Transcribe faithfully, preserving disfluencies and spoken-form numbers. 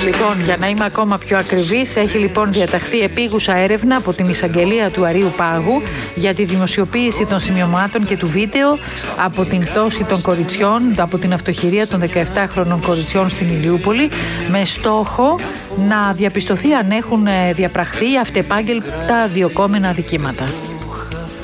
Λοιπόν, για να είμαι ακόμα πιο ακριβής, έχει λοιπόν διαταχθεί επίγουσα έρευνα από την εισαγγελία του Αρείου Πάγου για τη δημοσιοποίηση των σημειωμάτων και του βίντεο από την πτώση των κοριτσιών, από την αυτοχειρία των δεκαεπτάχρονων κοριτσιών στην Ηλιούπολη, με στόχο να διαπιστωθεί αν έχουν διαπραχθεί αυτεπάγγελτα διωκόμενα αδικήματα.